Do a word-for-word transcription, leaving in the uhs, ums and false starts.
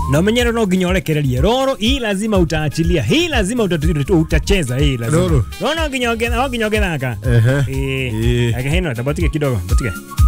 Na umenyero no ginyorekererie. Roro hii lazima utaachilia. Hii lazima utacheza hii lazima. Roro. Roro ginyoge, no ginyoge naka. Ehe. Eh. Akaheno tabotike kidogo, botike.